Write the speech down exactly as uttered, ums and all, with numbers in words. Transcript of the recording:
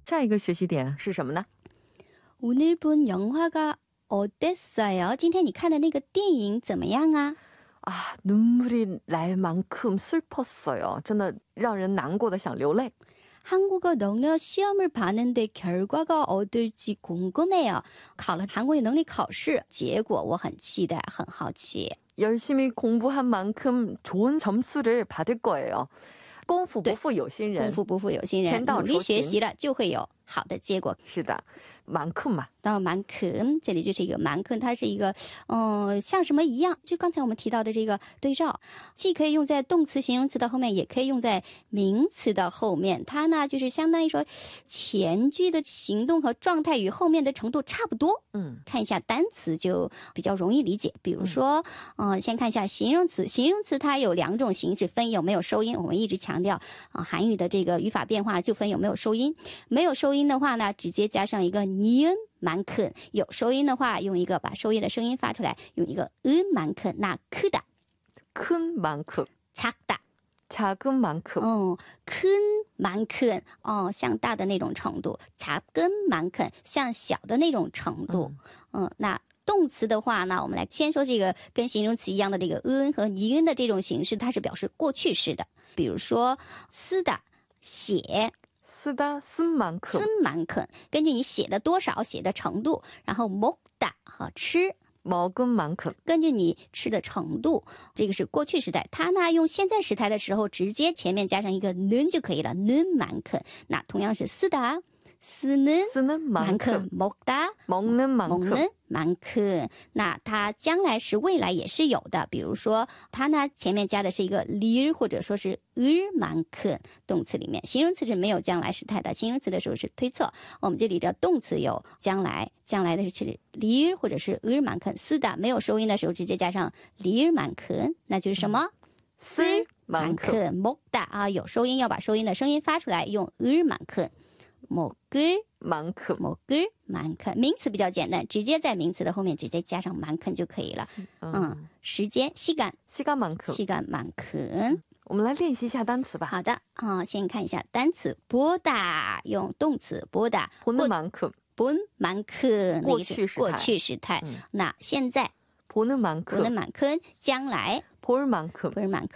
下一个学习点是什么呢？ 오늘 본 영화가 어땠어요? 今天你看的那个电影怎么样啊？ 아, 눈물이 날 만큼 슬펐어요. 真的让人难过的想流泪。 한국어 능력 시험을 봤는데 결과가 어떨지 궁금해요. 考了韩国语能力考试，结果我很期待，很好奇。 열심히 공부한 만큼 좋은 점수를 받을 거예요. 功夫不负有心人， 功夫不负有心人，努力学习了就会有好的结果。 是的，만큼嘛， 到만큼这里就是一个만큼，它是一个嗯像什么一样，就刚才我们提到的这个对照，既可以用在动词形容词的后面，也可以用在名词的后面。它呢就是相当于说前句的行动和状态与后面的程度差不多。嗯，看一下单词就比较容易理解。比如说嗯、呃、先看一下形容词，形容词它有两种形式，分有没有收音。我们一直强调啊、呃、韩语的这个语法变化就分有没有收音。没有收音的话呢，直接加上一个니은 만큼，有收音的话，用一个把收音的声音发出来，用一个은 만큼，那크다， 큰 만큼， 작다， 작은 만큼， 哦，큰 만큼， 哦，像大的那种程度，작은 만큼， 像小的那种程度，嗯，嗯那。动词的话呢，我们来先说这个跟形容词一样的这个은和니은的这种形式，它是表示过去式的。比如说쓰다，写。 쓰다 쓴 만큼， 쓴 만큼， 根据你写的多少，写的程度，然后먹다和吃 먹은 만큼， 根据你吃的程度，这个是过去时态。它呢用现在时态的时候，直接前面加上一个는就可以了，는 만큼。那同样是쓰다。 쓰는, 쓰는 만큼, 만큼 먹다, 먹는 만큼, 먹는 만큼。 那它将来时未来也是有的，比如说它呢前面加的是一个lir或者说是을 만큼， 动词里面。形容词是没有将来时态的，形容词的时候是推测。我们这里的动词有将来，将来的是lir或者是을 만큼。 쓰다没有收音的时候直接加上lir 만큼， 那就是什么？쓸 만큼。 먹다啊有收音，要把收音的声音发出来，用을 만큼。먹을 만큼， 먹을 만큼。 名词比较简单，直接在名词的后面直接加上만큼就可以了。嗯，嗯时间시간 시간 만큼 시간 만큼。 我们来练习一下单词吧。 好的啊、嗯，先看一下单词보다，用动词보다 보는 만큼 본 만큼 过去时态， 过去时态。嗯、那现在 보는 만큼 보는 만큼将来 볼 만큼 볼 만큼